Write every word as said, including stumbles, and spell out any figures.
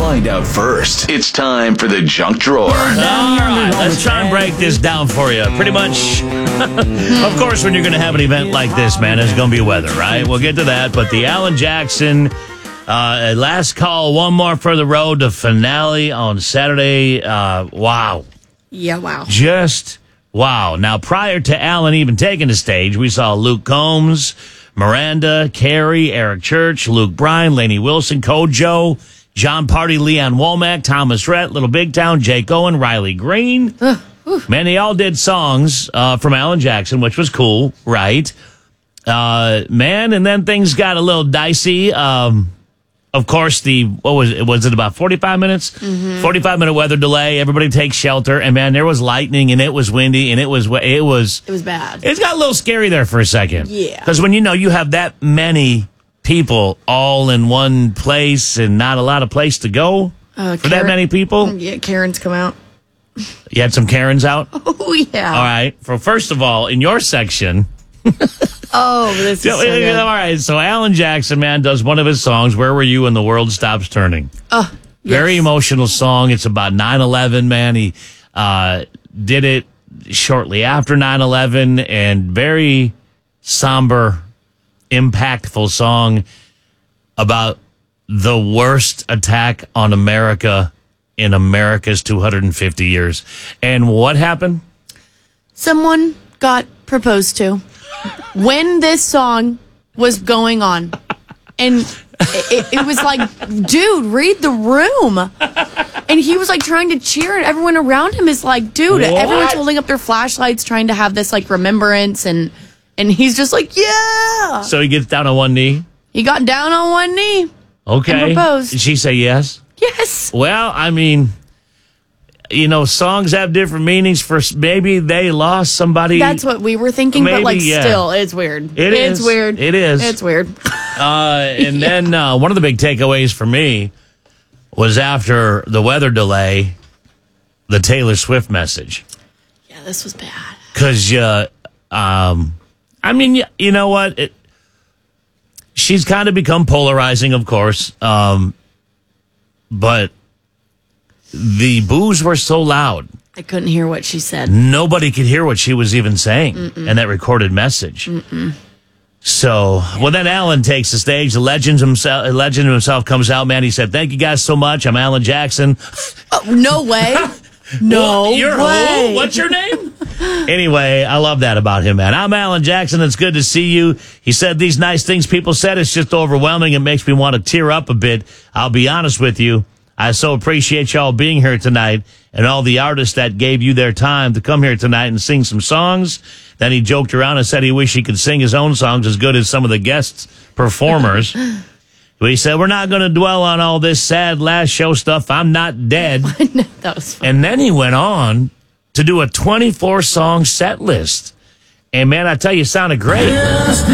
find out first. It's time for the junk drawer. All right, let's try and break this down for you. Pretty much, of course, when you're going to have an event like this, man, it's going to be weather, right? We'll get to that. But the Alan Jackson uh, last call, one more for the road, the finale on Saturday. Uh, wow. Yeah, wow. Just wow. Now, prior to Alan even taking the stage, we saw Luke Combs, Miranda, Carrie, Eric Church, Luke Bryan, Lainey Wilson, Kojo, John Party, Leon Womack, Thomas Rhett, Little Big Town, Jake Owen, Riley Green. Uh, Man, they all did songs uh, from Alan Jackson, which was cool, right? Uh, man, and then things got a little dicey. Um, of course, the what was it? Was it about forty-five minutes? Mm-hmm. forty-five minute weather delay. Everybody takes shelter, and man, there was lightning, and it was windy, and it was it was it was bad. It got a little scary there for a second. Yeah, because when you know you have that many people all in one place and not a lot of place to go uh, for Karen, that many people. Yeah, Karen's come out. You had some Karens out? Oh, yeah. All right. For first of all, in your section. oh, this is so good. All right. So Alan Jackson, man, does one of his songs, Where Were You When the World Stops Turning? Oh, yes. Very emotional song. It's about nine eleven, man. He uh, did it shortly after nine eleven, and very somber, impactful song about the worst attack on America in America's two hundred fifty years. And what happened? Someone got proposed to when this song was going on. And it, it was like, dude, read the room. And he was like trying to cheer, and everyone around him is like, dude, what? Everyone's holding up their flashlights trying to have this like remembrance. And, and he's just like, yeah. So he gets down on one knee? He got down on one knee. Okay. And proposed. Did she say yes? Yes. Well, I mean, you know, songs have different meanings. For maybe they lost somebody. That's what we were thinking, maybe, but like yeah. still, it's weird. It it's is. weird. It is. It's weird. Uh, and yeah. then uh, one of the big takeaways for me was after the weather delay, the Taylor Swift message. Yeah, this was bad. Because, uh, um, I mean, you know what? It, she's kind of become polarizing, of course. Um, but the boos were so loud. I couldn't hear what she said. Nobody could hear what she was even saying in that recorded message. Mm-mm. So, well, then Alan takes the stage. The legend himself, legend himself comes out, man. He said, thank you guys so much. I'm Alan Jackson. Oh, no way. No well, you're way. Who? What's your name? Anyway, I love that about him, man. I'm Alan Jackson. It's good to see you. He said these nice things people said. It's just overwhelming. It makes me want to tear up a bit. I'll be honest with you. I so appreciate y'all being here tonight and all the artists that gave you their time to come here tonight and sing some songs. Then he joked around and said he wished he could sing his own songs as good as some of the guest performers. But he said, we're not going to dwell on all this sad last show stuff. I'm not dead. That was fun. And then he went on to do a twenty-four song set list. And man, I tell you, it sounded great.